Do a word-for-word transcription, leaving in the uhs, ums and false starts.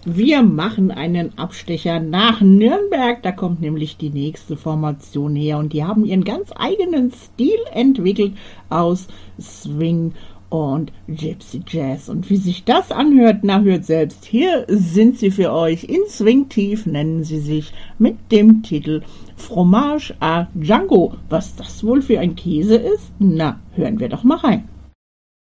Wir machen einen Abstecher nach Nürnberg. Da kommt nämlich die nächste Formation her und die haben ihren ganz eigenen Stil entwickelt aus Swing und Gypsy Jazz. Und wie sich das anhört, na hört selbst. Hier sind sie für euch in Swing-Tief, nennen sie sich mit dem Titel Fromage à Django. Was das wohl für ein Käse ist? Na, hören wir doch mal rein.